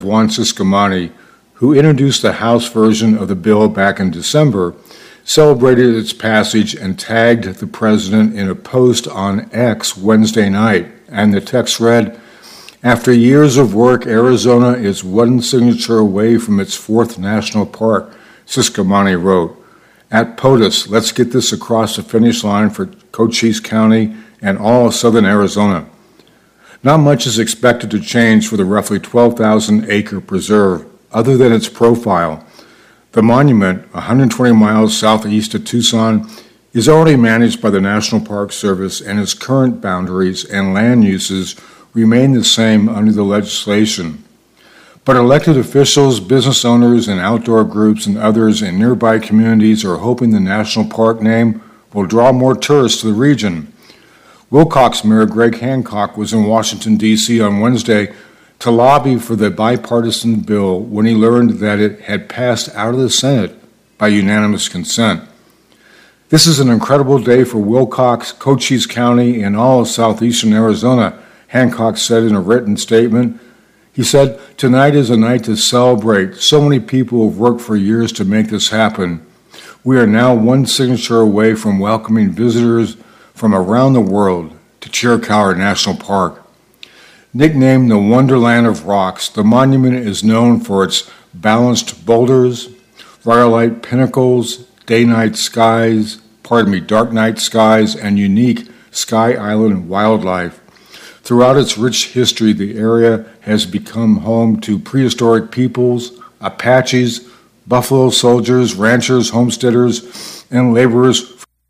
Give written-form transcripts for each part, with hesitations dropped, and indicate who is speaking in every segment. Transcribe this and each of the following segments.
Speaker 1: Juan Ciscomani, who introduced the House version of the bill back in December, celebrated its passage and tagged the president in a post on X Wednesday night. And the text read, "After years of work, Arizona is one signature away from its fourth national park," Ciscomani wrote. "At POTUS, let's get this across the finish line for Cochise County and all of southern Arizona." Not much is expected to change for the roughly 12,000-acre preserve, other than its profile. The monument, 120 miles southeast of Tucson, is already managed by the National Park Service, and its current boundaries and land uses remain the same under the legislation. But elected officials, business owners, and outdoor groups and others in nearby communities are hoping the national park name will draw more tourists to the region. Wilcox Mayor Greg Hancock was in Washington, D.C. on Wednesday to lobby for the bipartisan bill when he learned that it had passed out of the Senate by unanimous consent. "This is an incredible day for Wilcox, Cochise County, and all of southeastern Arizona," Hancock said in a written statement. He said, "Tonight is a night to celebrate. So many people have worked for years to make this happen. We are now one signature away from welcoming visitors from around the world to Chiricahua National Park." Nicknamed the Wonderland of Rocks, the monument is known for its balanced boulders, rhyolite pinnacles, dark night skies, and unique Sky Island wildlife. Throughout its rich history, the area has become home to prehistoric peoples, Apaches, buffalo soldiers, ranchers, homesteaders, and laborers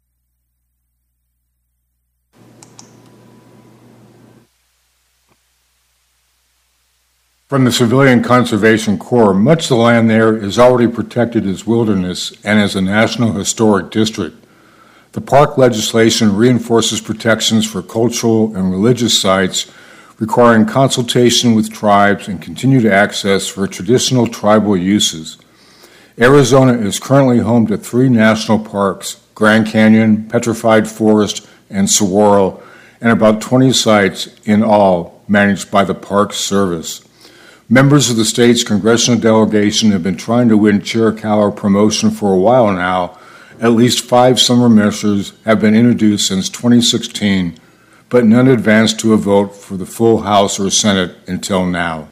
Speaker 1: from the Civilian Conservation Corps. Much of the land there is already protected as wilderness and as a National Historic District. The park legislation reinforces protections for cultural and religious sites, requiring consultation with tribes and continued access for traditional tribal uses. Arizona is currently home to 3 national parks, Grand Canyon, Petrified Forest, and Saguaro, and about 20 sites in all managed by the Park Service. Members of the state's congressional delegation have been trying to win Chiricahua promotion for a while now. At least 5 summer measures have been introduced since 2016, but none advanced to a vote for the full House or Senate until now.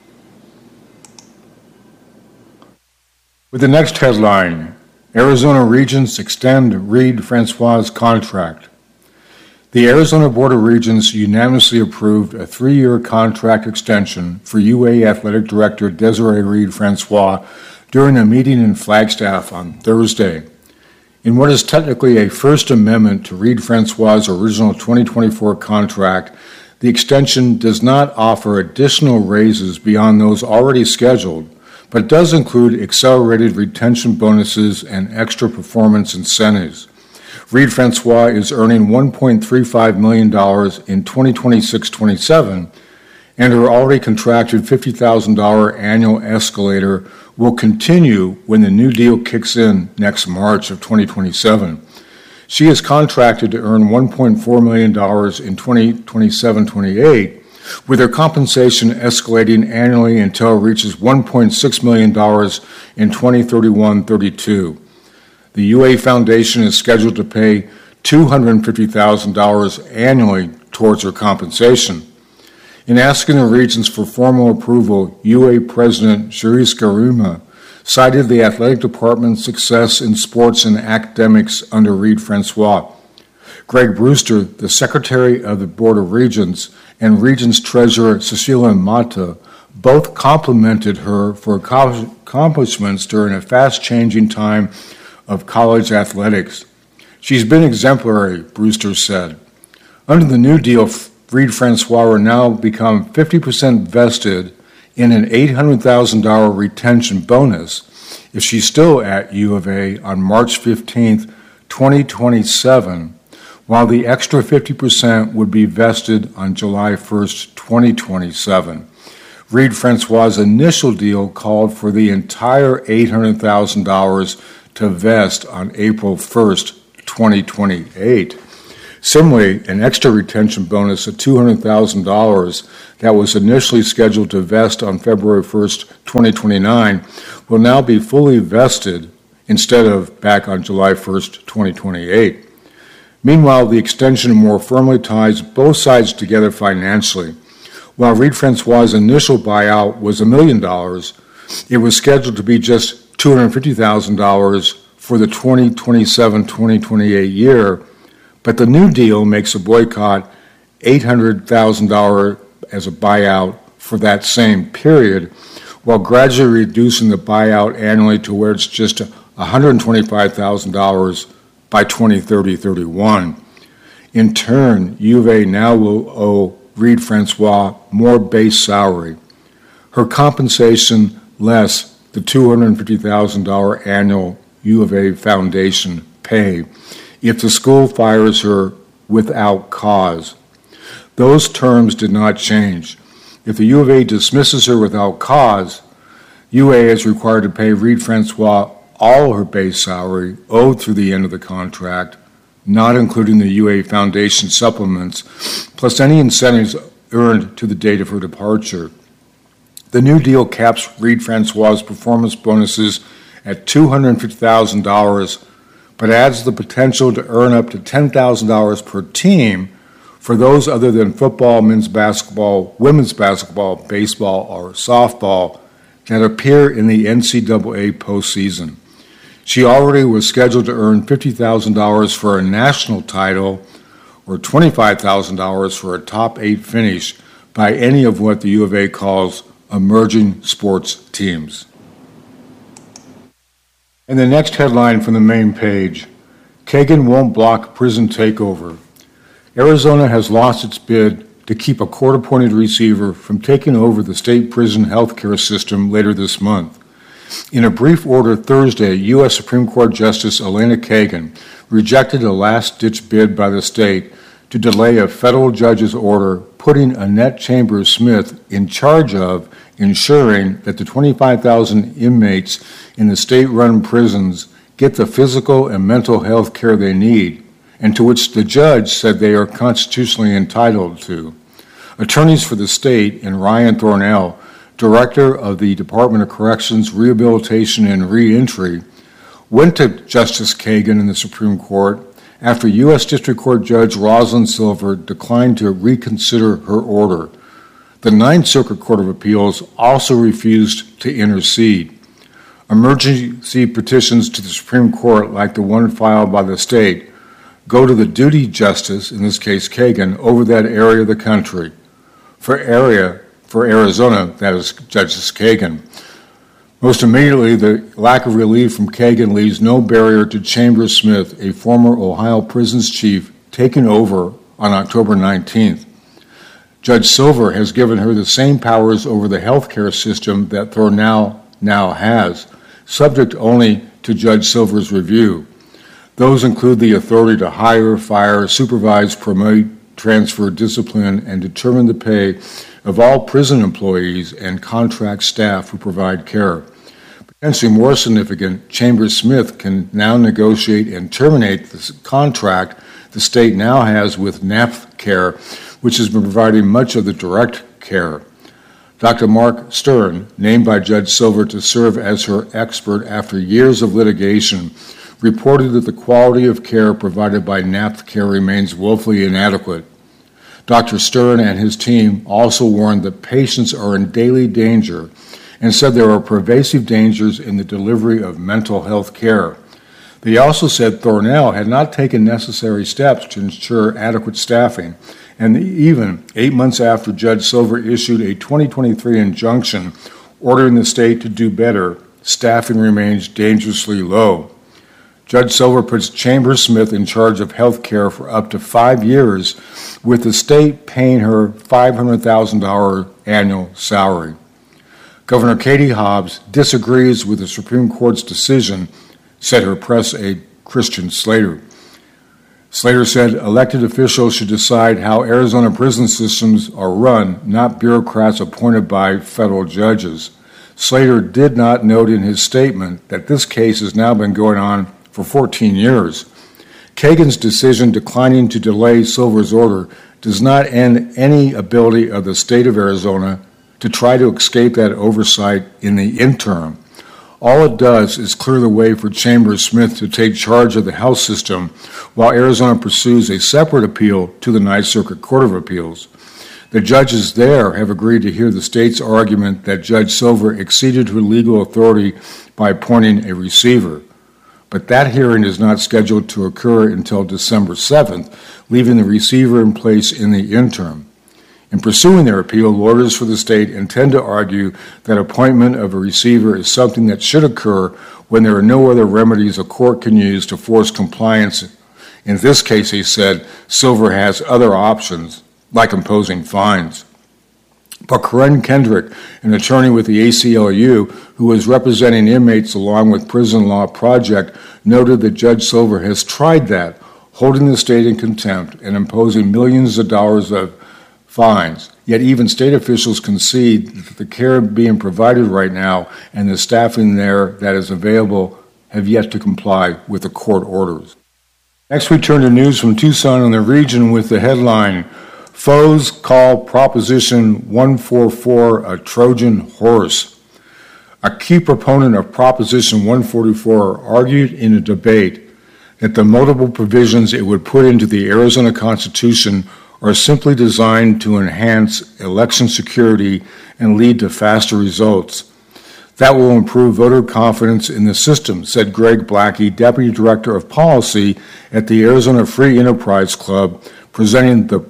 Speaker 1: With the next headline, Arizona Regents extend Reed Francois' contract. The Arizona Board of Regents unanimously approved a 3-year contract extension for UA Athletic Director Desiree Reed Francois during a meeting in Flagstaff on Thursday. In what is technically a First Amendment to Reed Francois' original 2024 contract, the extension does not offer additional raises beyond those already scheduled, but does include accelerated retention bonuses and extra performance incentives. Reed Francois is earning $1.35 million in 2026-27, and her already contracted $50,000 annual escalator will continue when the new deal kicks in next March of 2027. She is contracted to earn $1.4 million in 2027-28, with her compensation escalating annually until it reaches $1.6 million in 2031-32. The UA Foundation is scheduled to pay $250,000 annually towards her compensation. In asking the Regents for formal approval, UA President Sharice Garuma cited the athletic department's success in sports and academics under Reed Francois. Greg Brewster, the Secretary of the Board of Regents, and Regents Treasurer Cecilia Mata both complimented her for accomplishments during a fast-changing time of college athletics. "She's been exemplary," Brewster said. Under the new deal, Reed Francois will now become 50% vested in an $800,000 retention bonus if she's still at U of A on March 15, 2027, while the extra 50% would be vested on July 1, 2027. Reed Francois' initial deal called for the entire $800,000 to vest on April 1, 2028. Similarly, an extra retention bonus of $200,000 that was initially scheduled to vest on February 1st, 2029, will now be fully vested instead of back on July 1st, 2028. Meanwhile, the extension more firmly ties both sides together financially. While Reed Francois' initial buyout was $1 million, it was scheduled to be just $250,000 for the 2027-2028 year, but the new deal makes a boycott $800,000 as a buyout for that same period, while gradually reducing the buyout annually to where it's just $125,000 by 2030-31. In turn, U of A now will owe Reed Francois more base salary. Her compensation less the $250,000 annual U of A Foundation pay if the school fires her without cause. Those terms did not change. If the U of A dismisses her without cause, UA is required to pay Reed Francois all her base salary owed through the end of the contract, not including the UA Foundation supplements, plus any incentives earned to the date of her departure. The new deal caps Reed Francois' performance bonuses at $250,000, but adds the potential to earn up to $10,000 per team for those other than football, men's basketball, women's basketball, baseball, or softball that appear in the NCAA postseason. She already was scheduled to earn $50,000 for a national title or $25,000 for a top 8 finish by any of what the U of A calls emerging sports teams. And the next headline from the main page, Kagan won't block prison takeover. Arizona has lost its bid to keep a court-appointed receiver from taking over the state prison healthcare system later this month. In a brief order Thursday, U.S. Supreme Court Justice Elena Kagan rejected a last-ditch bid by the state to delay a federal judge's order putting Annette Chambers Smith in charge of ensuring that the 25,000 inmates in the state-run prisons get the physical and mental health care they need, and to which the judge said they are constitutionally entitled to. Attorneys for the state and Ryan Thornell, director of the Department of Corrections, Rehabilitation, and Reentry, went to Justice Kagan in the Supreme Court after U.S. District Court Judge Rosalind Silver declined to reconsider her order. The Ninth Circuit Court of Appeals also refused to intercede. Emergency petitions to the Supreme Court, like the one filed by the state, go to the duty justice, in this case Kagan, over that area of the country. For Arizona, that is Justice Kagan. Most immediately, the lack of relief from Kagan leaves no barrier to Chambers Smith, a former Ohio prisons chief, taking over on October 19th. Judge Silver has given her the same powers over the healthcare system that Thornell now has, subject only to Judge Silver's review. Those include the authority to hire, fire, supervise, promote, transfer, discipline, and determine the pay of all prison employees and contract staff who provide care. Potentially more significant, Chambers Smith can now negotiate and terminate the contract the state now has with NAPHCare, which has been providing much of the direct care. Dr. Mark Stern, named by Judge Silver to serve as her expert after years of litigation, reported that the quality of care provided by NAPHCare remains woefully inadequate. Dr. Stern and his team also warned that patients are in daily danger and said there are pervasive dangers in the delivery of mental health care. They also said Thornell had not taken necessary steps to ensure adequate staffing, and even 8 months after Judge Silver issued a 2023 injunction ordering the state to do better, staffing remains dangerously low. Judge Silver puts Chambers Smith in charge of health care for up to 5 years, with the state paying her $500,000 annual salary. Governor Katie Hobbs disagrees with the Supreme Court's decision, said her press aide Christian Slater. Slater said elected officials should decide how Arizona prison systems are run, not bureaucrats appointed by federal judges. Slater did not note in his statement that this case has now been going on for 14 years. Kagan's decision declining to delay Silver's order does not end any ability of the state of Arizona to try to escape that oversight in the interim. All it does is clear the way for Chambers Smith to take charge of the health system while Arizona pursues a separate appeal to the Ninth Circuit Court of Appeals. The judges there have agreed to hear the state's argument that Judge Silver exceeded her legal authority by appointing a receiver. But that hearing is not scheduled to occur until December 7th, leaving the receiver in place in the interim. In pursuing their appeal, lawyers for the state intend to argue that appointment of a receiver is something that should occur when there are no other remedies a court can use to force compliance. In this case, he said, Silver has other options, like imposing fines. But Corinne Kendrick, an attorney with the ACLU, who was representing inmates along with Prison Law Project, noted that Judge Silver has tried that, holding the state in contempt and imposing millions of dollars of fines. Yet even state officials concede that the care being provided right now and the staffing there that is available have yet to comply with the court orders. Next, we turn to news from Tucson and the region with the headline, Foes Call Proposition 144 a Trojan Horse. A key proponent of Proposition 144 argued in a debate that the multiple provisions it would put into the Arizona Constitution are simply designed to enhance election security and lead to faster results. That will improve voter confidence in the system, said Greg Blackie, Deputy Director of Policy at the Arizona Free Enterprise Club, presenting the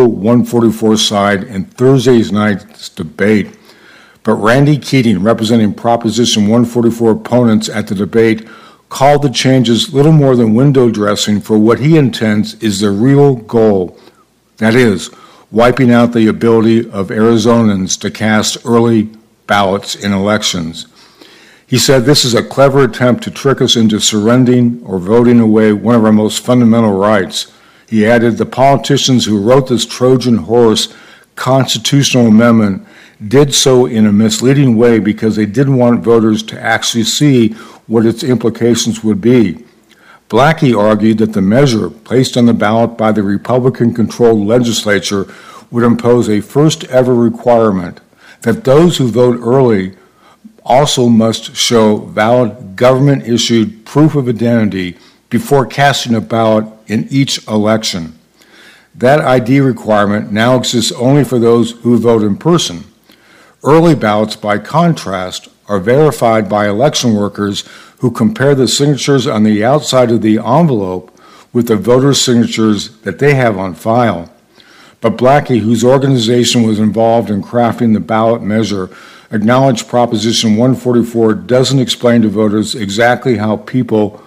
Speaker 1: pro-144 side in Thursday's night's debate. But Randy Keating, representing Proposition 144 opponents at the debate, called the changes little more than window dressing for what he intends is the real goal. That is, wiping out the ability of Arizonans to cast early ballots in elections. He said this is a clever attempt to trick us into surrendering or voting away one of our most fundamental rights. He added, the politicians who wrote this Trojan horse constitutional amendment did so in a misleading way because they didn't want voters to actually see what its implications would be. Blackie argued that the measure placed on the ballot by the Republican-controlled legislature would impose a first-ever requirement that those who vote early also must show valid government-issued proof of identity before casting a ballot in each election. That ID requirement now exists only for those who vote in person. Early ballots, by contrast, are verified by election workers who compare the signatures on the outside of the envelope with the voters' signatures that they have on file. But Blackie, whose organization was involved in crafting the ballot measure, acknowledged Proposition 144 doesn't explain to voters exactly how people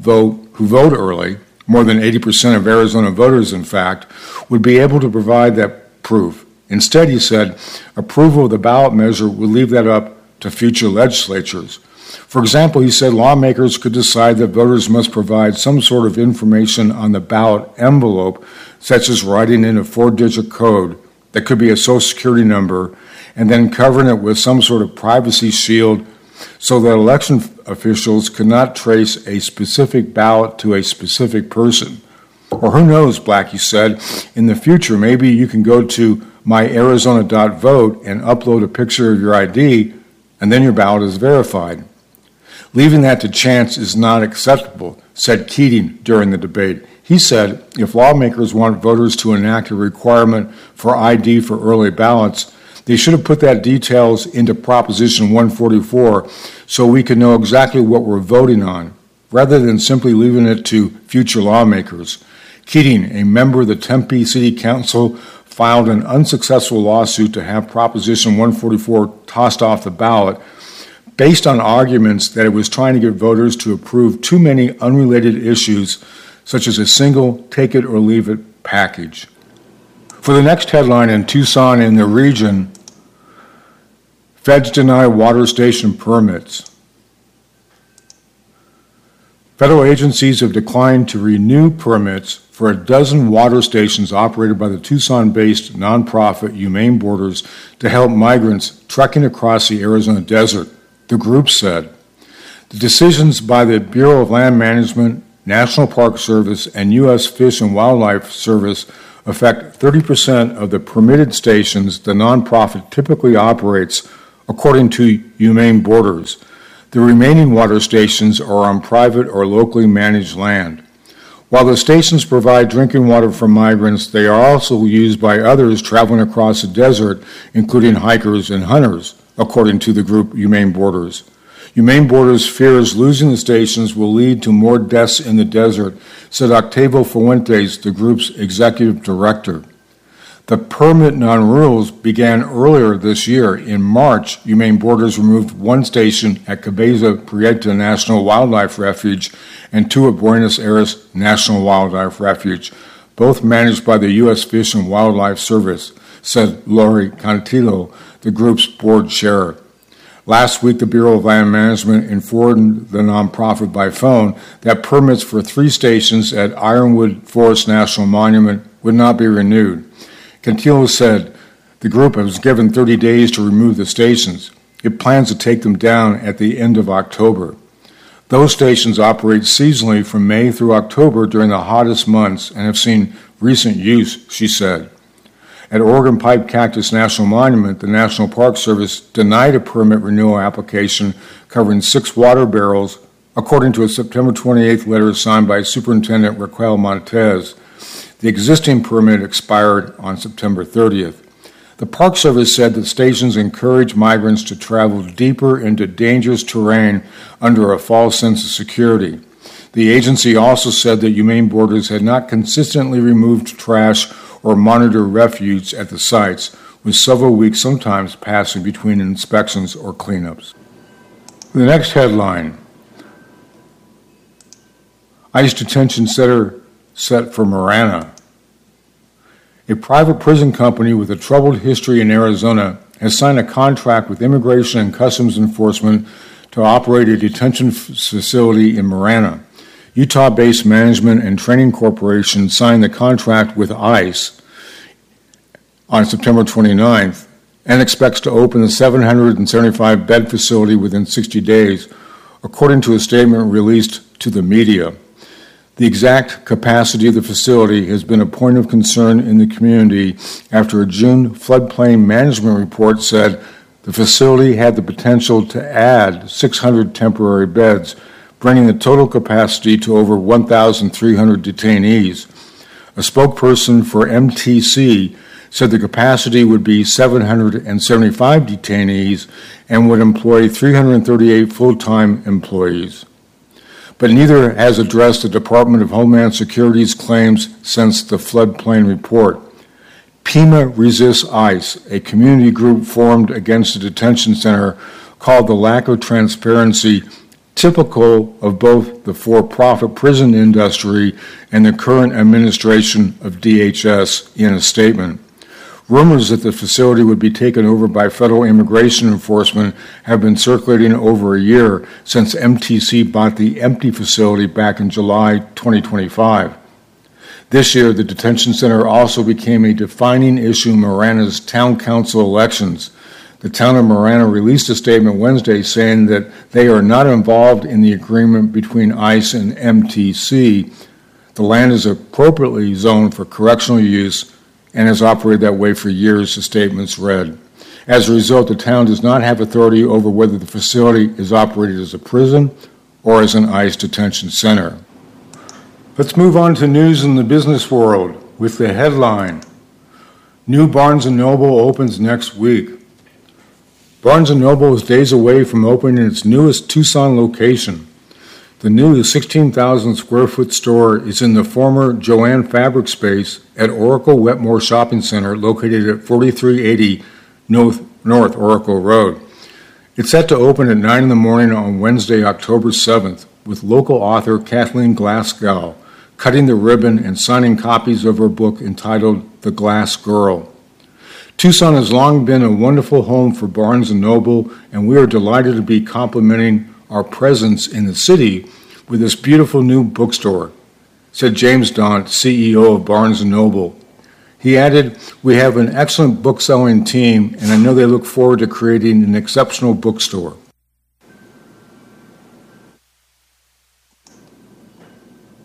Speaker 1: who vote early, more than 80% of Arizona voters, in fact, would be able to provide that proof. Instead, he said, approval of the ballot measure would leave that up to future legislatures. For example, he said lawmakers could decide that voters must provide some sort of information on the ballot envelope, such as writing in a 4-digit code that could be a Social Security number, and then covering it with some sort of privacy shield so that election officials could not trace a specific ballot to a specific person. Or who knows, Blackie said, in the future, maybe you can go to myarizona.vote and upload a picture of your ID, and then your ballot is verified. Leaving that to chance is not acceptable, said Keating during the debate. He said if lawmakers want voters to enact a requirement for ID for early ballots, they should have put that details into Proposition 144 so we could know exactly what we're voting on, rather than simply leaving it to future lawmakers. Keating, a member of the Tempe City Council, filed an unsuccessful lawsuit to have Proposition 144 tossed off the ballot based on arguments that it was trying to get voters to approve too many unrelated issues, such as a single take-it-or-leave-it package. For the next headline in Tucson and the region, Feds deny water station permits. Federal agencies have declined to renew permits for a dozen water stations operated by the Tucson-based nonprofit Humane Borders to help migrants trekking across the Arizona desert, the group said. The decisions by the Bureau of Land Management National Park Service, and U.S. Fish and Wildlife Service affect 30% of the permitted stations the nonprofit typically operates, according to Humane Borders. The remaining water stations are on private or locally managed land. While the stations provide drinking water for migrants, they are also used by others traveling across the desert, including hikers and hunters, according to the group Humane Borders. Humane Borders fears losing the stations will lead to more deaths in the desert, said Octavio Fuentes, the group's executive director. The permit non-renewals began earlier this year. In March, Humane Borders removed one station at Cabeza Prieta National Wildlife Refuge and two at Buenos Aires National Wildlife Refuge, both managed by the U.S. Fish and Wildlife Service, said Lori Cantillo, the group's board chair. Last week, the Bureau of Land Management informed the nonprofit by phone that permits for 3 stations at Ironwood Forest National Monument would not be renewed. Cantillo said the group was given 30 days to remove the stations. It plans to take them down at the end of October. Those stations operate seasonally from May through October during the hottest months and have seen recent use, she said. At Oregon Pipe Cactus National Monument, the National Park Service denied a permit renewal application covering 6 water barrels, according to a September 28th letter signed by Superintendent Raquel Montez. The existing permit expired on September 30th. The Park Service said that stations encourage migrants to travel deeper into dangerous terrain under a false sense of security. The agency also said that Humane Borders had not consistently removed trash or monitored refuse at the sites, with several weeks sometimes passing between inspections or cleanups. The next headline: ICE detention center set for Marana. A private prison company with a troubled history in Arizona has signed a contract with Immigration and Customs Enforcement to operate a detention facility in Marana. Utah-based Management and Training Corporation signed the contract with ICE on September 29th and expects to open the 775-bed facility within 60 days, according to a statement released to the media. The exact capacity of the facility has been a point of concern in the community after a June floodplain management report said the facility had the potential to add 600 temporary beds, bringing the total capacity to over 1,300 detainees. A spokesperson for MTC said the capacity would be 775 detainees and would employ 338 full-time employees. But neither has addressed the Department of Homeland Security's claims since the floodplain report. Pima Resists ICE, a community group formed against the detention center, called the lack of transparency typical of both the for-profit prison industry and the current administration of DHS in a statement. Rumors that the facility would be taken over by federal immigration enforcement have been circulating over a year since MTC bought the empty facility back in July 2025. This year, the detention center also became a defining issue in Marana's town council elections. The town of Marana released a statement Wednesday saying that they are not involved in the agreement between ICE and MTC. The land is appropriately zoned for correctional use and has operated that way for years, the statements read. As a result, the town does not have authority over whether the facility is operated as a prison or as an ICE detention center. Let's move on to news in the business world with the headline: New Barnes & Noble opens next week. Barnes & Noble is days away from opening its newest Tucson location. The new 16,000 square foot store is in the former Joann Fabric space at Oracle Wetmore Shopping Center, located at 4380 North Oracle Road. It's set to open at 9 in the morning on Wednesday, October 7th, with local author Kathleen Glasgow cutting the ribbon and signing copies of her book entitled The Glass Girl. Tucson has long been a wonderful home for Barnes & Noble, and we are delighted to be complementing our presence in the city with this beautiful new bookstore, said James Daunt, CEO of Barnes & Noble. He added, "We have an excellent book-selling team, and I know they look forward to creating an exceptional bookstore."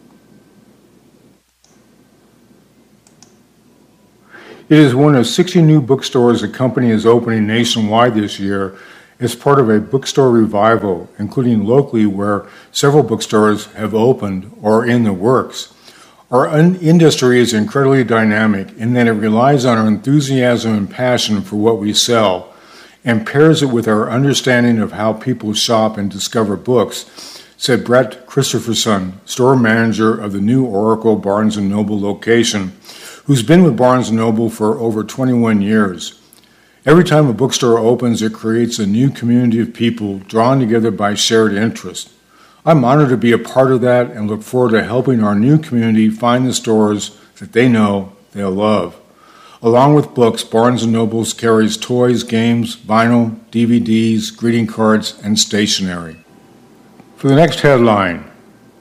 Speaker 1: It is one of 60 new bookstores the company is opening nationwide this year as part of a bookstore revival, including locally where several bookstores have opened or are in the works. Our industry is incredibly dynamic in that it relies on our enthusiasm and passion for what we sell and pairs it with our understanding of how people shop and discover books, said Brett Christopherson, store manager of the new Oracle Barnes & Noble location, who's been with Barnes & Noble for over 21 years. Every time a bookstore opens, it creates a new community of people drawn together by shared interest. I'm honored to be a part of that and look forward to helping our new community find the stores that they know they'll love. Along with books, Barnes & Noble carries toys, games, vinyl, DVDs, greeting cards, and stationery. For the next headline,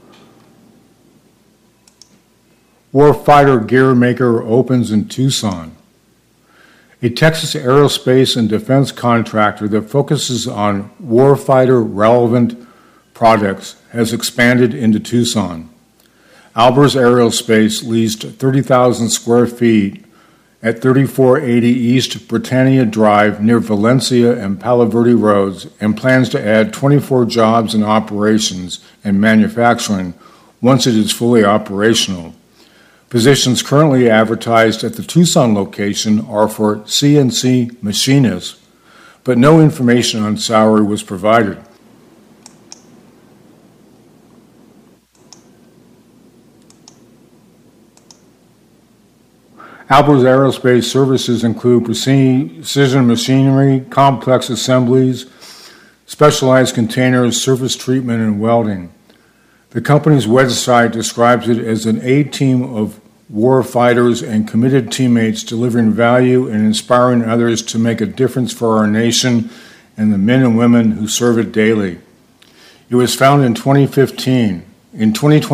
Speaker 1: Warfighter Gear Maker opens in Tucson. A Texas aerospace and defense contractor that focuses on warfighter-relevant products has expanded into Tucson. Albers Aerospace leased 30,000 square feet at 3480 East Britannia Drive near Valencia and Palo Verde Roads and plans to add 24 jobs in operations and manufacturing once it is fully operational. Positions currently advertised at the Tucson location are for CNC machinists, but no information on salary was provided. Albers Aerospace services include precision machinery, complex assemblies, specialized containers, surface treatment, and welding. The company's website describes it as an A-team of war fighters and committed teammates delivering value and inspiring others to make a difference for our nation and the men and women who serve it daily. It was founded in 2015. In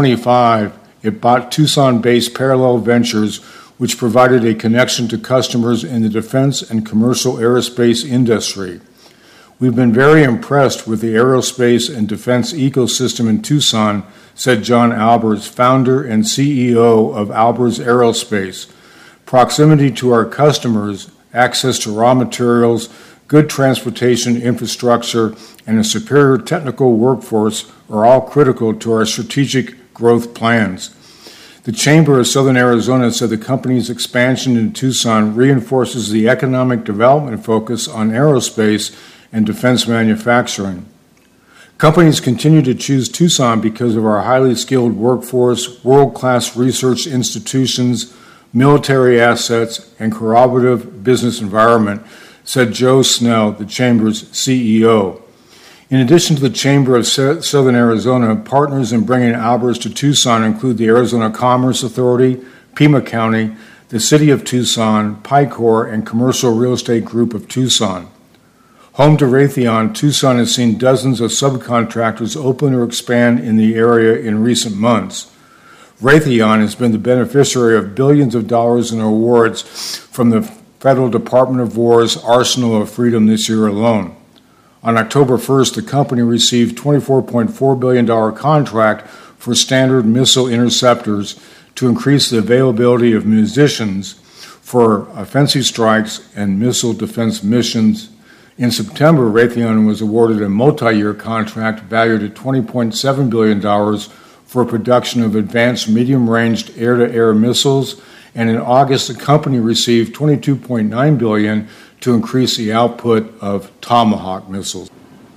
Speaker 1: 2025, it bought Tucson-based Parallel Ventures, which provided a connection to customers in the defense and commercial aerospace industry. We've been very impressed with the aerospace and defense ecosystem in Tucson, said John Albers, founder and CEO of Albers Aerospace. Proximity to our customers, access to raw materials, good transportation infrastructure, and a superior technical workforce are all critical to our strategic growth plans. The Chamber of Southern Arizona said the company's expansion in Tucson reinforces the economic development focus on aerospace and defense manufacturing. Companies continue to choose Tucson because of our highly skilled workforce, world-class research institutions, military assets, and collaborative business environment, said Joe Snell, the Chamber's CEO. In addition to the Chamber of Southern Arizona, partners in bringing Albers to Tucson include the Arizona Commerce Authority, Pima County, the City of Tucson, Picor, and Commercial Real Estate Group of Tucson. Home to Raytheon, Tucson has seen dozens of subcontractors open or expand in the area in recent months. Raytheon has been the beneficiary of billions of dollars in awards from the Federal Department of War's Arsenal of Freedom this year alone. On October 1st, the company received a $24.4 billion contract for Standard Missile interceptors to increase the availability of munitions for offensive strikes and missile defense missions. In September, Raytheon was awarded a multi-year contract valued at $20.7 billion for production of advanced medium-ranged air-to-air missiles, and in August, the company received $22.9 billion to increase the output of Tomahawk missiles.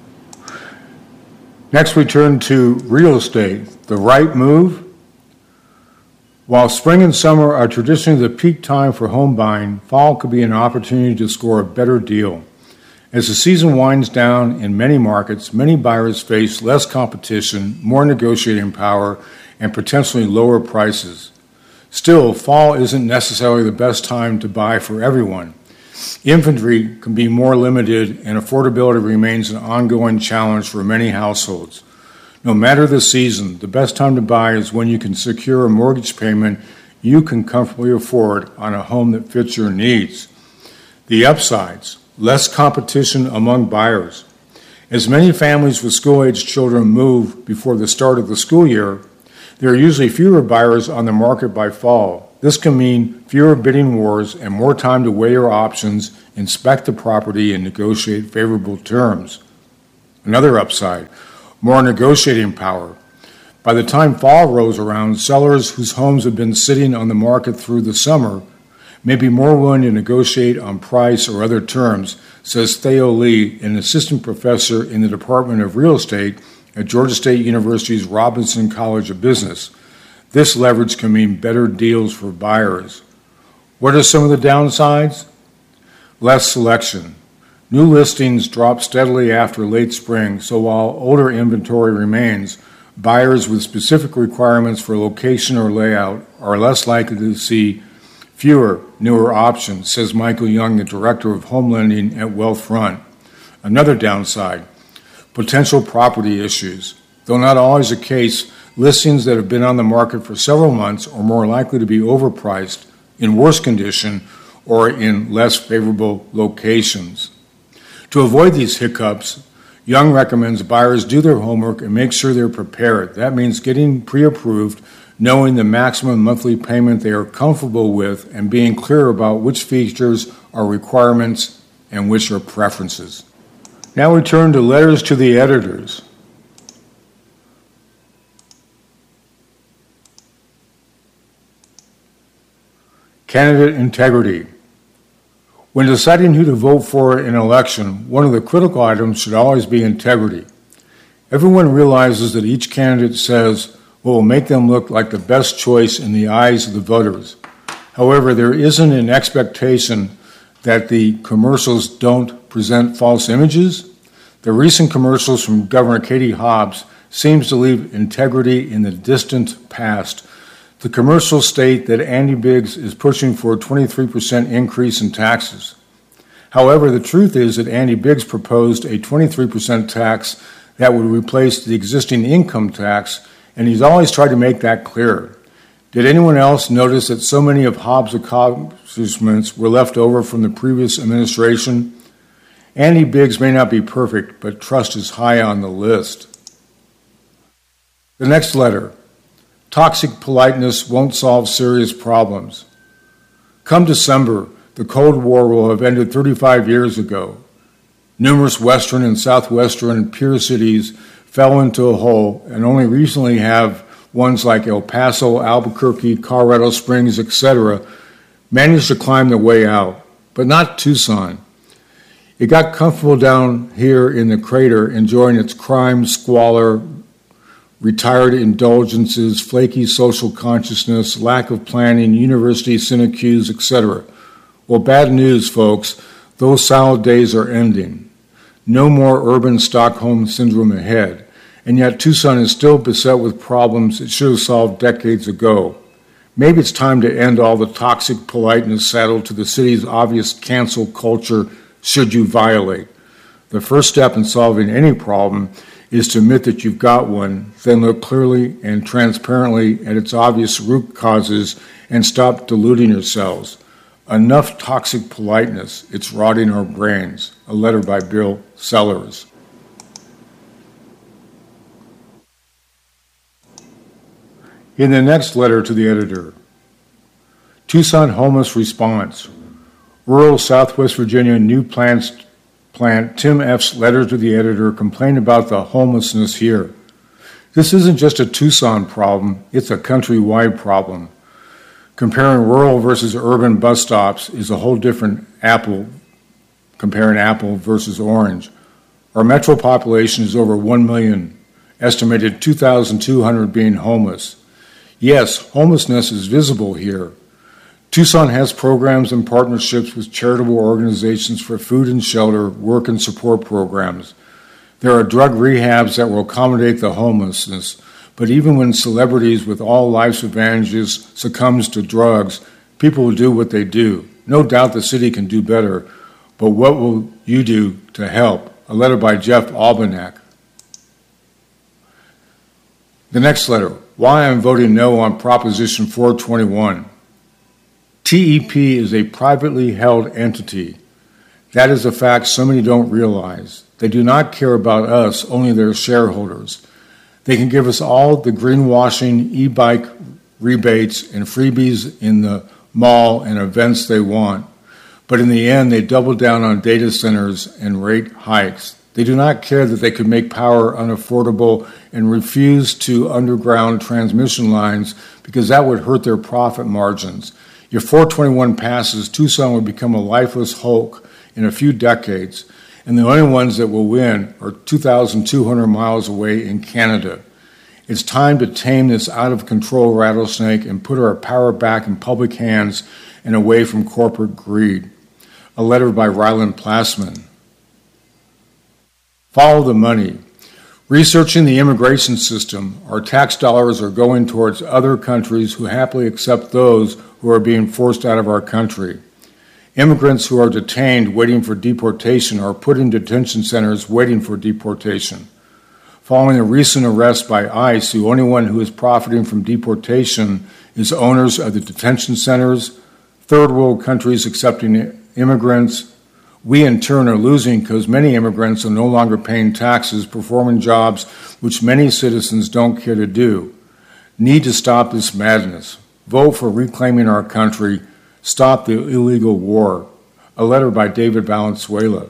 Speaker 1: Next, we turn to real estate. The right move? While spring and summer are traditionally the peak time for home buying, fall could be an opportunity to score a better deal. As the season winds down in many markets, many buyers face less competition, more negotiating power, and potentially lower prices. Still, fall isn't necessarily the best time to buy for everyone. Inventory can be more limited, and affordability remains an ongoing challenge for many households. No matter the season, the best time to buy is when you can secure a mortgage payment you can comfortably afford on a home that fits your needs. The upsides: less competition among buyers. As many families with school-aged children move before the start of the school year, there are usually fewer buyers on the market by fall. This can mean fewer bidding wars, and more time to weigh your options, inspect the property, and negotiate favorable terms. Another upside, more negotiating power. By the time fall rolls around, sellers whose homes have been sitting on the market through the summer may be more willing to negotiate on price or other terms, says Theo Lee, an assistant professor in the Department of Real Estate at Georgia State University's Robinson College of Business. This leverage can mean better deals for buyers. What are some of the downsides? Less selection. New listings drop steadily after late spring, so while older inventory remains, buyers with specific requirements for location or layout are less likely to see fewer, newer options, says Michael Young, the Director of Home Lending at Wealthfront. Another downside, potential property issues. Though not always the case, listings that have been on the market for several months are more likely to be overpriced, in worse condition, or in less favorable locations. To avoid these hiccups, Young recommends buyers do their homework and make sure they're prepared. That means getting pre-approved, knowing the maximum monthly payment they are comfortable with, and being clear about which features are requirements and which are preferences. Now we turn to letters to the editors. Candidate integrity. When deciding who to vote for in an election, one of the critical items should always be integrity. Everyone realizes that each candidate says what will make them look like the best choice in the eyes of the voters. However, there isn't an expectation that the commercials don't present false images. The recent commercials from Governor Katie Hobbs seems to leave integrity in the distant past. The commercials state that Andy Biggs is pushing for a 23% increase in taxes. However, the truth is that Andy Biggs proposed a 23% tax that would replace the existing income tax, and he's always tried to make that clear. Did anyone else notice that so many of Hobbs' accomplishments were left over from the previous administration? Andy Biggs may not be perfect, but trust is high on the list. The next letter. Toxic politeness won't solve serious problems. Come December, the Cold War will have ended 35 years ago. Numerous western and southwestern peer cities fell into a hole, and only recently have ones like El Paso, Albuquerque, Colorado Springs, etc., managed to climb their way out, but not Tucson. It got comfortable down here in the crater, enjoying its crime, squalor, retired indulgences, flaky social consciousness, lack of planning, university sinecures, etc. Well, bad news, folks. Those salad days are ending. No more urban Stockholm syndrome ahead. And yet Tucson is still beset with problems it should have solved decades ago. Maybe it's time to end all the toxic politeness saddled to the city's obvious cancel culture should you violate. The first step in solving any problem is to admit that you've got one, then look clearly and transparently at its obvious root causes and stop deluding yourselves. Enough toxic politeness, it's rotting our brains. A letter by Bill Sellers. In the next letter to the editor, Tucson homeless response. Rural Southwest Virginia new plant Tim F's letter to the editor complained about the homelessness here. This isn't just a Tucson problem, it's a countrywide problem. Comparing rural versus urban bus stops is a whole different apple, comparing apple versus orange. Our metro population is over 1 million, estimated 2,200 being homeless. Yes, homelessness is visible here. Tucson has programs and partnerships with charitable organizations for food and shelter, work and support programs. There are drug rehabs that will accommodate the homelessness, but even when celebrities with all life's advantages succumbs to drugs, people will do what they do. No doubt the city can do better, but what will you do to help? A letter by Jeff Albanak. The next letter, why I'm voting no on Proposition 421. TEP is a privately held entity. That is a fact so many don't realize. They do not care about us, only their shareholders. They can give us all the greenwashing, e-bike rebates, and freebies in the mall, and events they want. But in the end, they double down on data centers and rate hikes. They do not care that they could make power unaffordable and refuse to underground transmission lines because that would hurt their profit margins. If 421 passes, Tucson will become a lifeless hulk in a few decades, and the only ones that will win are 2,200 miles away in Canada. It's time to tame this out-of-control rattlesnake and put our power back in public hands and away from corporate greed. A letter by Ryland Plassman. Follow the money. Researching the immigration system, our tax dollars are going towards other countries who happily accept those who are being forced out of our country. Immigrants who are detained waiting for deportation are put in detention centers waiting for deportation. Following a recent arrest by ICE, the only one who is profiting from deportation is owners of the detention centers, third world countries accepting immigrants. We in turn are losing because many immigrants are no longer paying taxes, performing jobs which many citizens don't care to do. Need to stop this madness. Vote for reclaiming our country. Stop the illegal war. A letter by David Valenzuela.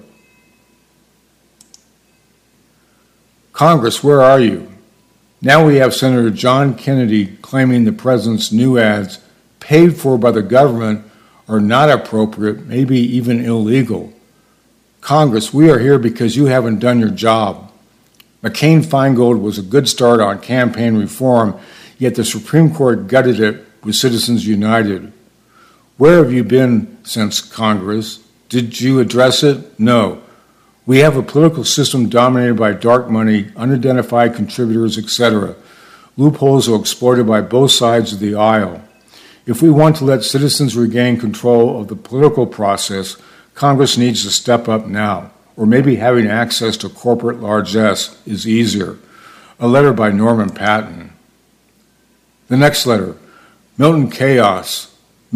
Speaker 1: Congress, where are you? Now we have Senator John Kennedy claiming the president's new ads, paid for by the government, are not appropriate, maybe even illegal. Congress, we are here because you haven't done your job. McCain-Feingold was a good start on campaign reform, yet the Supreme Court gutted it with Citizens United. Where have you been since Congress? Did you address it? No. We have a political system dominated by dark money, unidentified contributors, etc. Loopholes are exploited by both sides of the aisle. If we want to let citizens regain control of the political process, Congress needs to step up now, or maybe having access to corporate largesse is easier. A letter by Norman Patton. The next letter, Militant chaos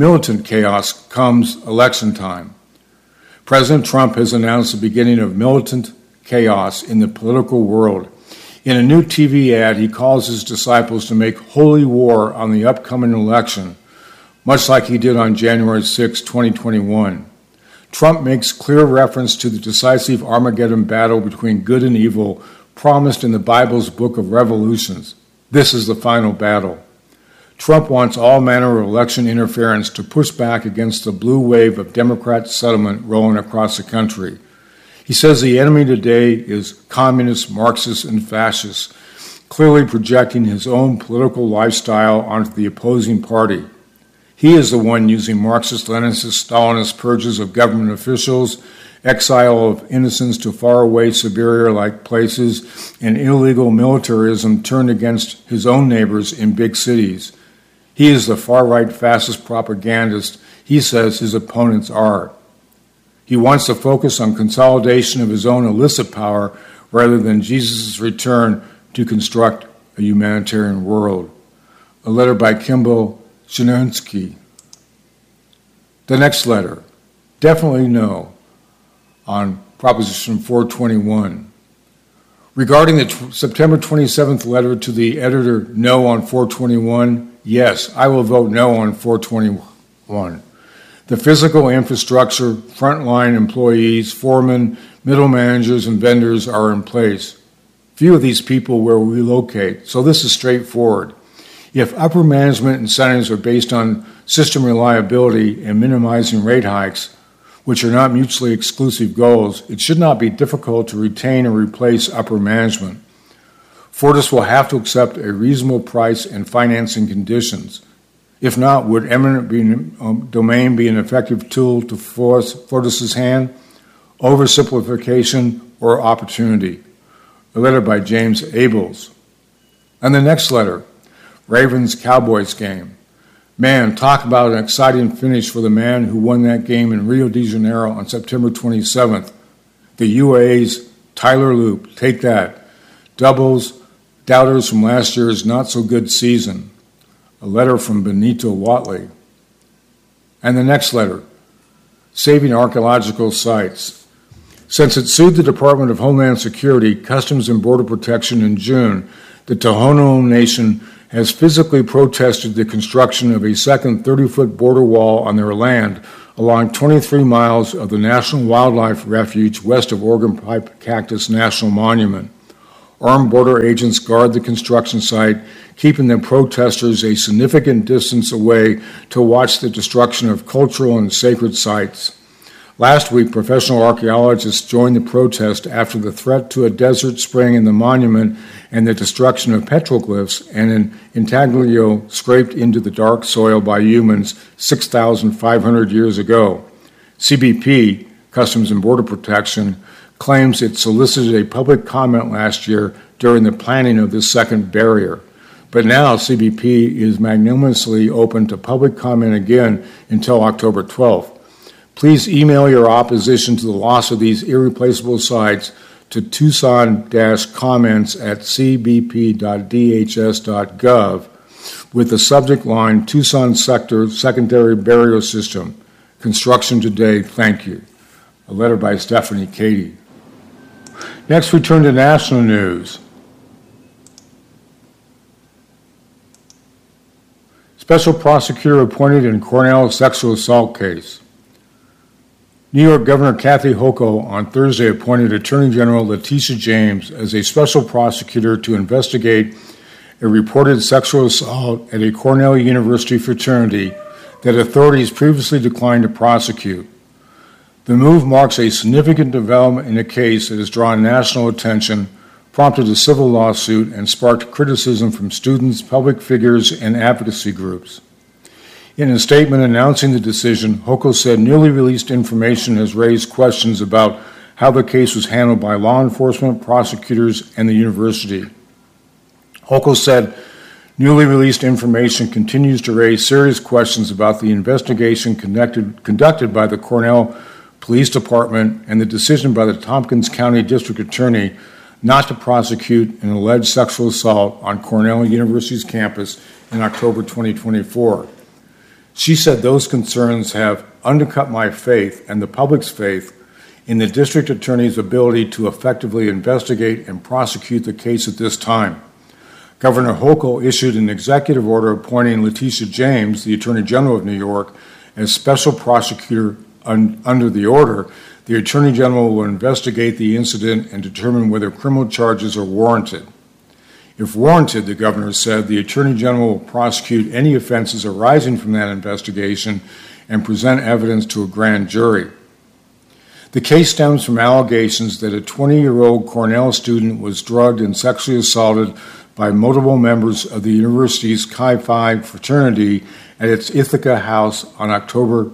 Speaker 1: comes election time. President Trump has announced the beginning of militant chaos in the political world. In a new TV ad, he calls his disciples to make holy war on the upcoming election, much like he did on January 6, 2021. Trump makes clear reference to the decisive Armageddon battle between good and evil promised in the Bible's book of Revolutions. This is the final battle. Trump wants all manner of election interference to push back against the blue wave of Democrat settlement rolling across the country. He says the enemy today is communists, Marxists, and fascists, clearly projecting his own political lifestyle onto the opposing party. He is the one using Marxist, Leninist, Stalinist purges of government officials, exile of innocents to faraway Siberia-like places, and illegal militarism turned against his own neighbors in big cities. He is the far-right fascist propagandist he says his opponents are. He wants to focus on consolidation of his own illicit power rather than Jesus' return to construct a humanitarian world. A letter by Kimball Chernusky. The next letter, definitely no, on Proposition 421. Regarding the September 27th letter to the editor, no on 421, yes, I will vote no on 421. The physical infrastructure, frontline employees, foremen, middle managers, and vendors are in place. Few of these people will relocate, so this is straightforward. If upper management incentives are based on system reliability and minimizing rate hikes, which are not mutually exclusive goals, it should not be difficult to retain or replace upper management. Fortis will have to accept a reasonable price and financing conditions. If not, would eminent domain be an effective tool to force Fortis's hand? Oversimplification or opportunity? A letter by James Abels. And the next letter, Ravens-Cowboys game. Man, talk about an exciting finish for the man who won that game in Rio de Janeiro on September 27th. The UAA's Tyler Loop. Take that. Doubles, doubters from last year's not-so-good season. A letter from Benito Watley. And the next letter, Saving Archaeological Sites. Since it sued the Department of Homeland Security, Customs and Border Protection in June, the Tohono Nation has physically protested the construction of a second 30-foot border wall on their land along 23 miles of the National Wildlife Refuge west of Oregon Pipe Cactus National Monument. Armed border agents guard the construction site, keeping the protesters a significant distance away to watch the destruction of cultural and sacred sites. Last week, professional archaeologists joined the protest after the threat to a desert spring in the monument and the destruction of petroglyphs and an intaglio scraped into the dark soil by humans 6,500 years ago. CBP, Customs and Border Protection, claims it solicited a public comment last year during the planning of this second barrier. But now CBP is magnanimously open to public comment again until October 12th. Please email your opposition to the loss of these irreplaceable sites to tucson-comments@cbp.dhs.gov with the subject line Tucson Sector Secondary Barrier System. Construction today, thank you. A letter by Stephanie Cady. Next, we turn to national news. Special prosecutor appointed in Cornell sexual assault case. New York Governor Kathy Hochul on Thursday appointed Attorney General Letitia James as a special prosecutor to investigate a reported sexual assault at a Cornell University fraternity that authorities previously declined to prosecute. The move marks a significant development in a case that has drawn national attention, prompted a civil lawsuit, and sparked criticism from students, public figures, and advocacy groups. In a statement announcing the decision, Hochul said newly released information has raised questions about how the case was handled by law enforcement, prosecutors, and the university. Hochul said newly released information continues to raise serious questions about the investigation conducted by the Cornell Police Department and the decision by the Tompkins County District Attorney not to prosecute an alleged sexual assault on Cornell University's campus in October 2024. She said those concerns have undercut my faith and the public's faith in the district attorney's ability to effectively investigate and prosecute the case at this time. Governor Hochul issued an executive order appointing Letitia James, the Attorney General of New York, as special prosecutor. Under the order, the Attorney General will investigate the incident and determine whether criminal charges are warranted. If warranted, the governor said, the Attorney General will prosecute any offenses arising from that investigation and present evidence to a grand jury. The case stems from allegations that a 20-year-old Cornell student was drugged and sexually assaulted by multiple members of the university's Chi Phi fraternity at its Ithaca house in October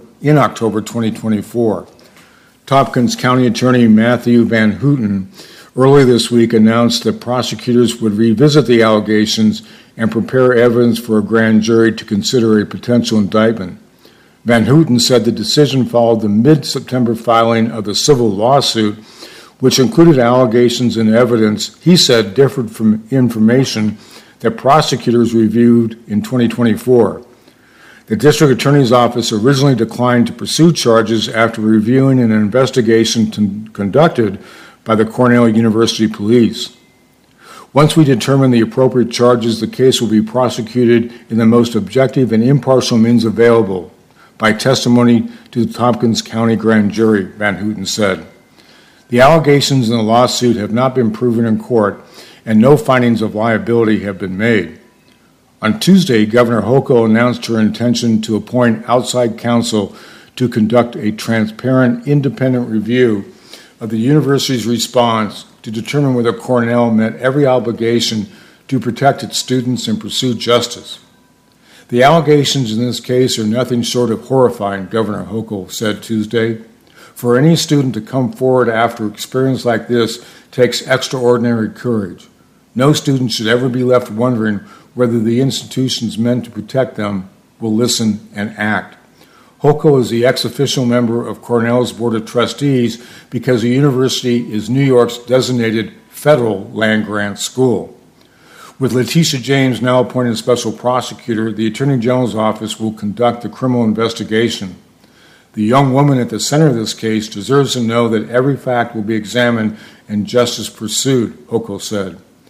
Speaker 1: 2024. Tompkins County Attorney Matthew Van Houten early this week announced that prosecutors would revisit the allegations and prepare evidence for a grand jury to consider a potential indictment. Van Houten said the decision followed the mid-September filing of the civil lawsuit, which included allegations and evidence he said differed from information that prosecutors reviewed in 2024. The district attorney's office originally declined to pursue charges after reviewing an investigation conducted by the Cornell University Police. Once we determine the appropriate charges, the case will be prosecuted in the most objective and impartial means available, by testimony to the Tompkins County Grand Jury, Van Houten said. The allegations in the lawsuit have not been proven in court, and no findings of liability have been made. On Tuesday, Governor Hochul announced her intention to appoint outside counsel to conduct a transparent, independent review of the university's response to determine whether Cornell met every obligation to protect its students and pursue justice. The allegations in this case are nothing short of horrifying, Governor Hochul said Tuesday. For any student to come forward after an experience like this takes extraordinary courage. No student should ever be left wondering whether the institutions meant to protect them will listen and act. Hochul is the ex-official member of Cornell's Board of Trustees because the university is New York's designated federal land-grant school. With Letitia James now appointed special prosecutor, the Attorney General's office will conduct the criminal investigation. The young woman at the center of this case deserves to know that every fact will be examined and justice pursued, Hochul said.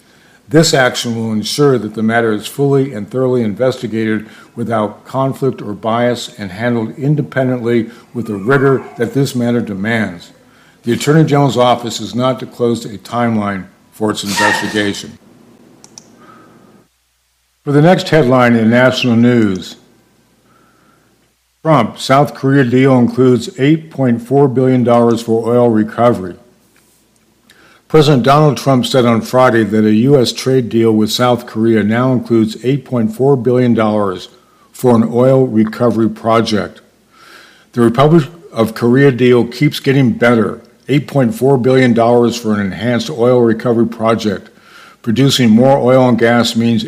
Speaker 1: This action will ensure that the matter is fully and thoroughly investigated without conflict or bias and handled independently with the rigor that this matter demands. The Attorney General's office has not disclosed a timeline for its investigation. For the next headline in national news, Trump, South Korea deal includes $8.4 billion for oil recovery. President Donald Trump said on Friday that a U.S. trade deal with South Korea now includes $8.4 billion for an oil recovery project. The Republic of Korea deal keeps getting better. $8.4 billion for an enhanced oil recovery project. Producing more oil and gas means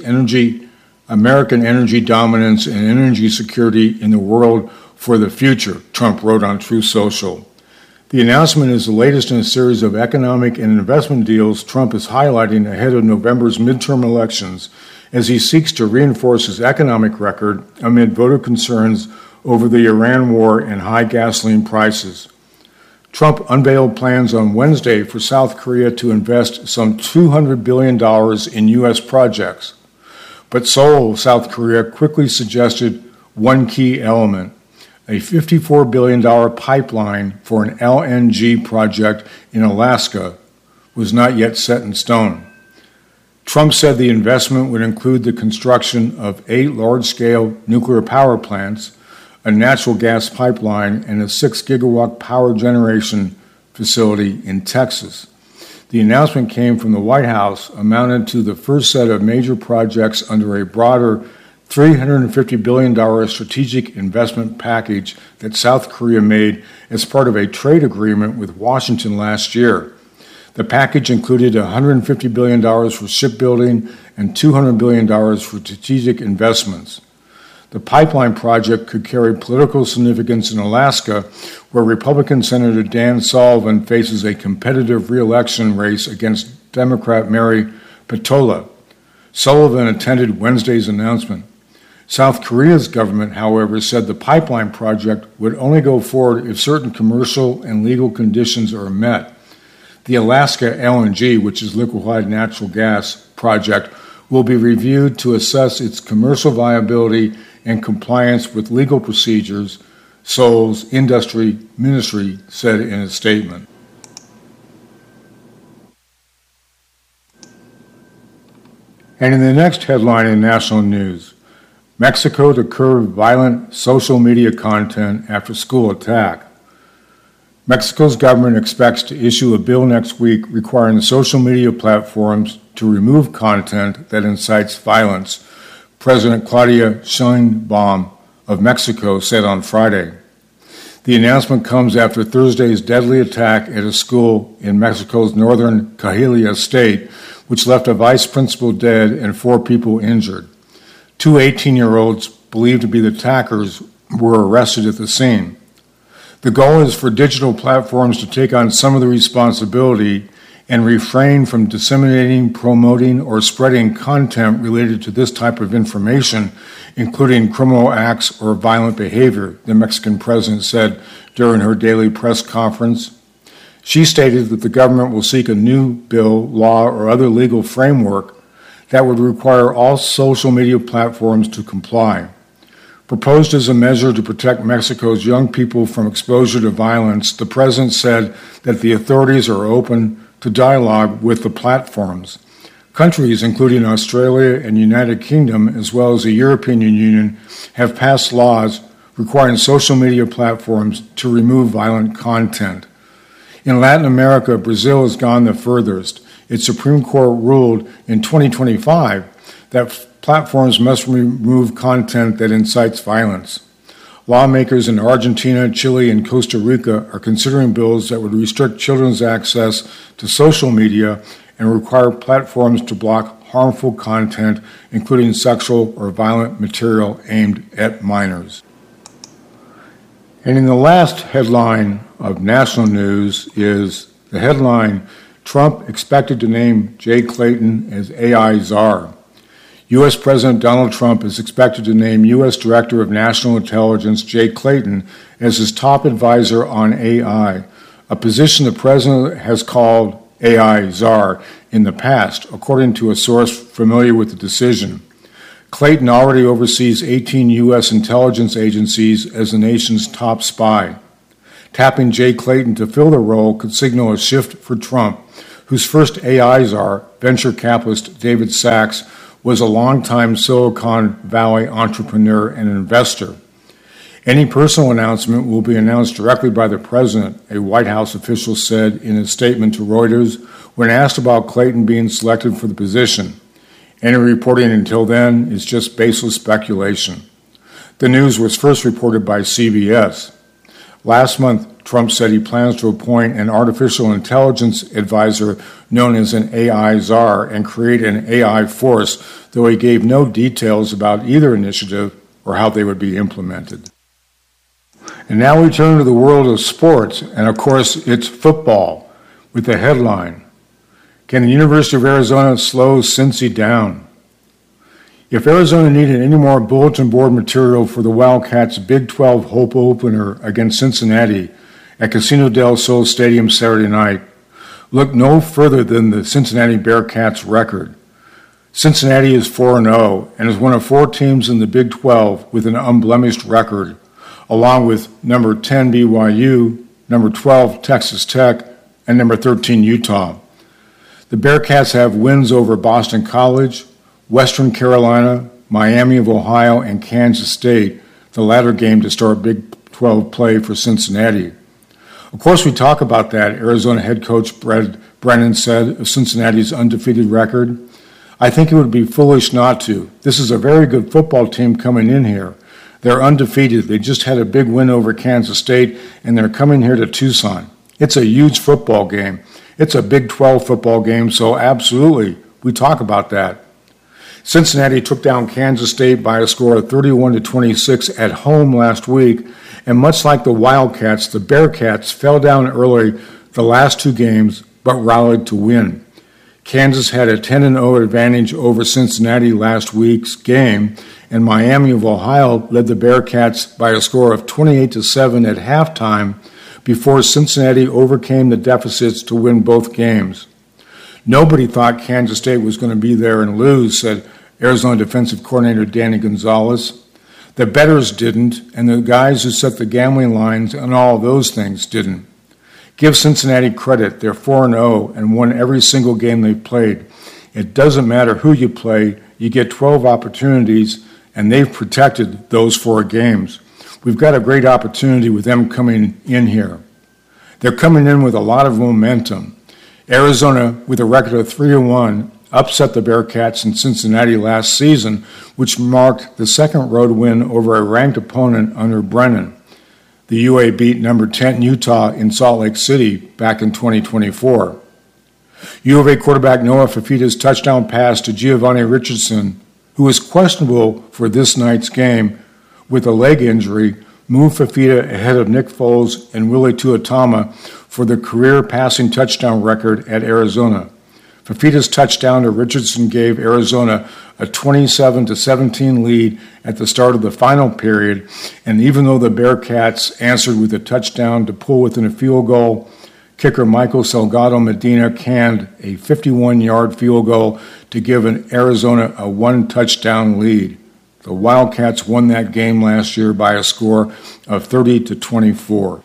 Speaker 1: American energy dominance and energy security in the world for the future, Trump wrote on Truth Social. The announcement is the latest in a series of economic and investment deals Trump is highlighting ahead of November's midterm elections as he seeks to reinforce his economic record amid voter concerns over the Iran war and high gasoline prices. Trump unveiled plans on Wednesday for South Korea to invest some $200 billion in U.S. projects. But Seoul, South Korea, quickly suggested one key element: a $54 billion pipeline for an LNG project in Alaska was not yet set in stone. Trump said the investment would include the construction of 8 large-scale nuclear power plants, a natural gas pipeline, and a 6-gigawatt power generation facility in Texas. The announcement came from the White House, amounted to the first set of major projects under a broader $350 billion strategic investment package that South Korea made as part of a trade agreement with Washington last year. The package included $150 billion for shipbuilding and $200 billion for strategic investments. The pipeline project could carry political significance in Alaska, where Republican Senator Dan Sullivan faces a competitive re-election race against Democrat Mary Peltola. Sullivan attended Wednesday's announcement. South Korea's government, however, said the pipeline project would only go forward if certain commercial and legal conditions are met. The Alaska LNG, which is liquefied natural gas project, will be reviewed to assess its commercial viability and compliance with legal procedures, Seoul's industry ministry said in a statement. And in the next headline in national news, Mexico to curb violent social media content after school attack. Mexico's government expects to issue a bill next week requiring social media platforms to remove content that incites violence, President Claudia Sheinbaum of Mexico said on Friday. The announcement comes after Thursday's deadly attack at a school in Mexico's northern Coahuila state, which left a vice principal dead and 4 people injured. 2 18-year-olds believed to be the attackers were arrested at the scene. The goal is for digital platforms to take on some of the responsibility and refrain from disseminating, promoting, or spreading content related to this type of information, including criminal acts or violent behavior, the Mexican president said during her daily press conference. She stated that the government will seek a new bill, law, or other legal framework that would require all social media platforms to comply. Proposed as a measure to protect Mexico's young people from exposure to violence, the president said that the authorities are open to dialogue with the platforms. Countries, including Australia and United Kingdom, as well as the European Union, have passed laws requiring social media platforms to remove violent content. In Latin America, Brazil has gone the furthest. Its Supreme Court ruled in 2025 that platforms must remove content that incites violence. Lawmakers in Argentina, Chile, and Costa Rica are considering bills that would restrict children's access to social media and require platforms to block harmful content, including sexual or violent material aimed at minors. And in the last headline of national news is the headline, Trump expected to name Jay Clayton as AI czar. U.S. President Donald Trump is expected to name U.S. Director of National Intelligence Jay Clayton as his top advisor on AI, a position the president has called AI czar in the past, according to a source familiar with the decision. Clayton already oversees 18 U.S. intelligence agencies as the nation's top spy. Tapping Jay Clayton to fill the role could signal a shift for Trump, whose first AI czar, venture capitalist David Sachs, was a longtime Silicon Valley entrepreneur and investor. Any personal announcement will be announced directly by the president, a White House official said in a statement to Reuters when asked about Clayton being selected for the position. Any reporting until then is just baseless speculation. The news was first reported by CBS. Last month, Trump said he plans to appoint an artificial intelligence advisor known as an AI czar and create an AI force, though he gave no details about either initiative or how they would be implemented. And now we turn to the world of sports, and of course it's football, with the headline, "Can the University of Arizona slow Cincy down?" If Arizona needed any more bulletin board material for the Wildcats' Big 12 Hope opener against Cincinnati at Casino del Sol Stadium Saturday night, look no further than the Cincinnati Bearcats' record. Cincinnati is 4-0 and is one of 4 teams in the Big 12 with an unblemished record, along with number 10 BYU, number 12 Texas Tech, and number 13 Utah. The Bearcats have wins over Boston College, Western Carolina, Miami of Ohio, and Kansas State, the latter game to start Big 12 play for Cincinnati. Of course, we talk about that, Arizona head coach Brett Brennan said of Cincinnati's undefeated record. I think it would be foolish not to. This is a very good football team coming in here. They're undefeated. They just had a big win over Kansas State, and they're coming here to Tucson. It's a huge football game. It's a Big 12 football game, so absolutely, we talk about that. Cincinnati took down Kansas State by a score of 31-26 at home last week, and much like the Wildcats, the Bearcats fell down early the last 2 games, but rallied to win. Kansas had a 10-0 advantage over Cincinnati last week's game, and Miami of Ohio led the Bearcats by a score of 28-7 at halftime before Cincinnati overcame the deficits to win both games. Nobody thought Kansas State was going to be there and lose, said Arizona defensive coordinator Danny Gonzalez. The bettors didn't, and the guys who set the gambling lines and all of those things didn't. Give Cincinnati credit. They're 4-0 and won every single game they've played. It doesn't matter who you play. You get 12 opportunities, and they've protected those 4 games. We've got a great opportunity with them coming in here. They're coming in with a lot of momentum. Arizona, with a record of 3-1, upset the Bearcats in Cincinnati last season, which marked the second road win over a ranked opponent under Brennan. The UA beat number 10 Utah in Salt Lake City back in 2024. U of A quarterback Noah Fifita's touchdown pass to Giovanni Richardson, who is questionable for this night's game with a leg injury, moved Fifita ahead of Nick Foles and Willie Tuatama for the career passing touchdown record at Arizona. Fifita's touchdown to Richardson gave Arizona a 27-17 lead at the start of the final period, and even though the Bearcats answered with a touchdown to pull within a field goal, kicker Michael Salgado Medina canned a 51-yard field goal to give Arizona a 1-touchdown lead. The Wildcats won that game last year by a score of 30-24.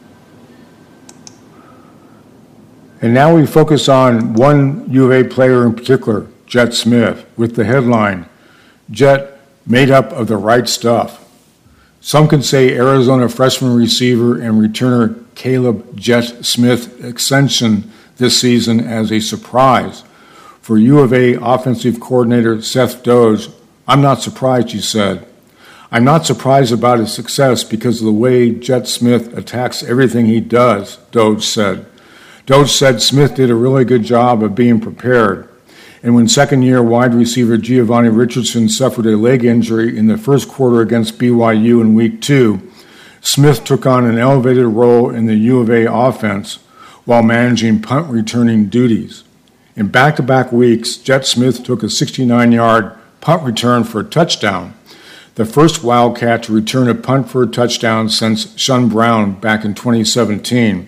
Speaker 1: And now we focus on one U of A player in particular, Jet Smith, with the headline, "Jet made up of the right stuff." Some could say Arizona freshman receiver and returner Caleb Jet Smith ascension this season as a surprise. For U of A offensive coordinator Seth Doge, "I'm not surprised," he said. "I'm not surprised about his success because of the way Jet Smith attacks everything he does," Doge said. Doge said Smith did a really good job of being prepared. And when second-year wide receiver Giovanni Richardson suffered a leg injury in the first quarter against BYU in Week 2, Smith took on an elevated role in the U of A offense while managing punt returning duties. In back-to-back weeks, Jet Smith took a 69-yard punt return for a touchdown, the first Wildcat to return a punt for a touchdown since Sean Brown back in 2017.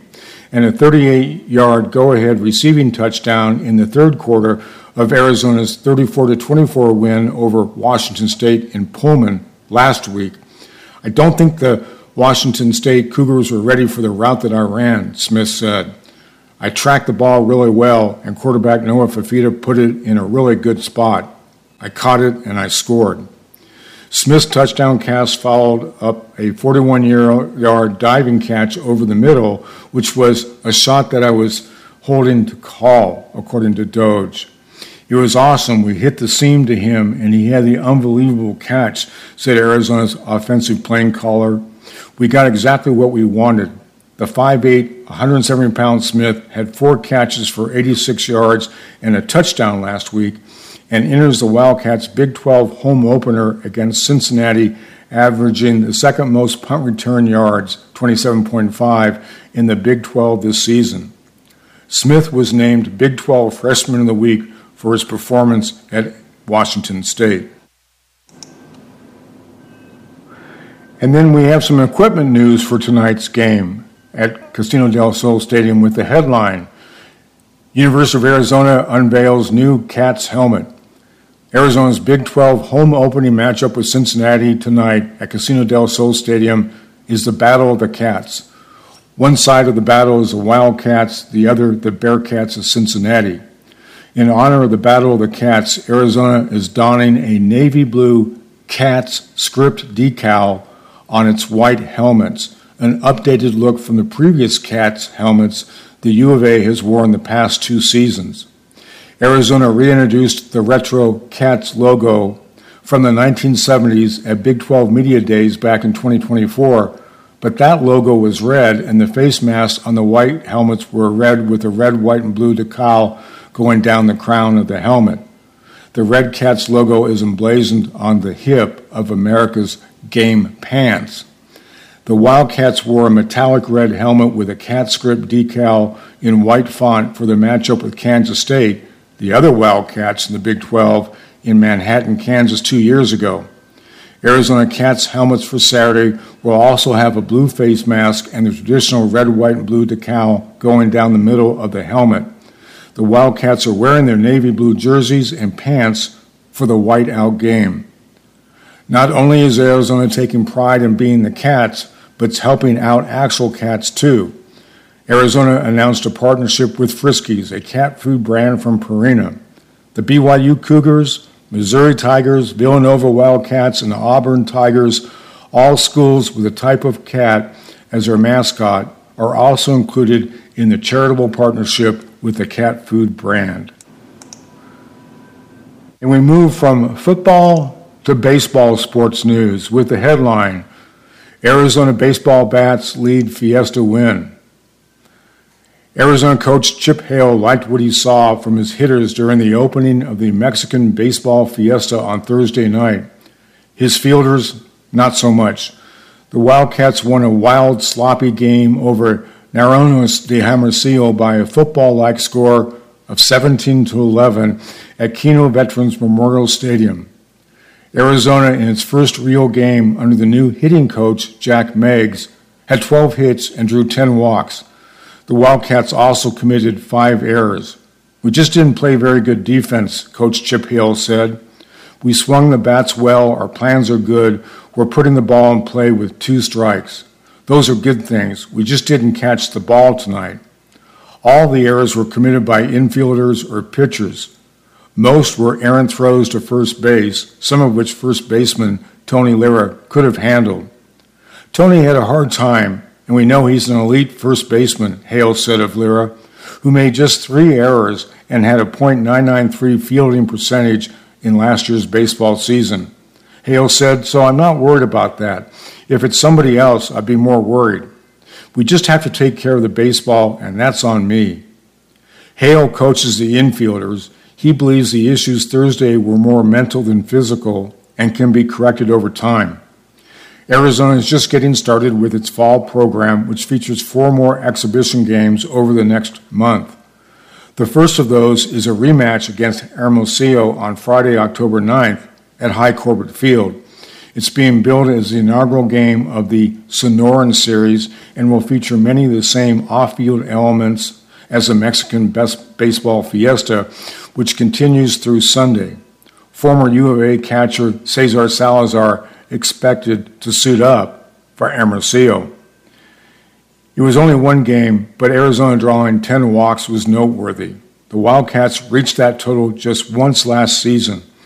Speaker 1: and a 38-yard go-ahead receiving touchdown in the third quarter of Arizona's 34-24 win over Washington State in Pullman last week. I don't think the Washington State Cougars were ready for the route that I ran, Smith said. I tracked the ball really well, and quarterback Noah Fifita put it in a really good spot. I caught it, and I scored. Smith's touchdown catch followed up a 41-yard diving catch over the middle, which was a shot that I was holding to call, according to Doge. It was awesome. We hit the seam to him, and he had the unbelievable catch, said Arizona's offensive playing caller. We got exactly what we wanted. The 5'8", 170-pound Smith had 4 catches for 86 yards and a touchdown last week, and enters the Wildcats' Big 12 home opener against Cincinnati, averaging the second most punt return yards, 27.5, in the Big 12 this season. Smith was named Big 12 Freshman of the Week for his performance at Washington State. And then we have some equipment news for tonight's game at Casino del Sol Stadium with the headline, University of Arizona unveils new Cats helmet. Arizona's Big 12 home opening matchup with Cincinnati tonight at Casino del Sol Stadium is the Battle of the Cats. One side of the battle is the Wildcats, the other the Bearcats of Cincinnati. In honor of the Battle of the Cats, Arizona is donning a navy blue Cats script decal on its white helmets, an updated look from the previous Cats helmets the U of A has worn the past 2 seasons. Arizona reintroduced the retro Cats logo from the 1970s at Big 12 Media Days back in 2024, but that logo was red and the face masks on the white helmets were red with a red, white, and blue decal going down the crown of the helmet. The red Cats logo is emblazoned on the hip of America's game pants. The Wildcats wore a metallic red helmet with a Cat script decal in white font for the matchup with Kansas State, the other Wildcats in the Big 12, in Manhattan, Kansas 2 years ago. Arizona Cats helmets for Saturday will also have a blue face mask and the traditional red, white, and blue decal going down the middle of the helmet. The Wildcats are wearing their navy blue jerseys and pants for the whiteout game. Not only is Arizona taking pride in being the Cats, but it's helping out actual cats too. Arizona announced a partnership with Friskies, a cat food brand from Purina. The BYU Cougars, Missouri Tigers, Villanova Wildcats, and the Auburn Tigers, all schools with a type of cat as their mascot, are also included in the charitable partnership with the cat food brand. And we move from football to baseball sports news with the headline, Arizona baseball bats lead Fiesta win. Arizona coach Chip Hale liked what he saw from his hitters during the opening of the Mexican Baseball Fiesta on Thursday night. His fielders, not so much. The Wildcats won a wild, sloppy game over Naranjos de Hermosillo by a football-like score of 17-11 at Keno Veterans Memorial Stadium. Arizona, in its first real game under the new hitting coach, Jack Meigs, had 12 hits and drew 10 walks. The Wildcats also committed 5 errors. We just didn't play very good defense, Coach Chip Hale said. We swung the bats well, our plans are good, we're putting the ball in play with 2 strikes. Those are good things, we just didn't catch the ball tonight. All the errors were committed by infielders or pitchers. Most were errant throws to first base, some of which first baseman Tony Lira could have handled. Tony had a hard time, and we know he's an elite first baseman, Hale said of Lira, who made just 3 errors and had a .993 fielding percentage in last year's baseball season. Hale said, so I'm not worried about that. If it's somebody else, I'd be more worried. We just have to take care of the baseball, and that's on me. Hale coaches the infielders. He believes the issues Thursday were more mental than physical and can be corrected over time. Arizona is just getting started with its fall program, which features 4 more exhibition games over the next month. The first of those is a rematch against Hermosillo on Friday, October 9th at High Corbett Field. It's being billed as the inaugural game of the Sonoran Series and will feature many of the same off-field elements as the Mexican baseball fiesta, which continues through Sunday. Former U of A catcher Cesar Salazar expected to suit up for Hermosillo. It was only one game, but Arizona drawing 10 walks was noteworthy. The Wildcats reached that total just once last season.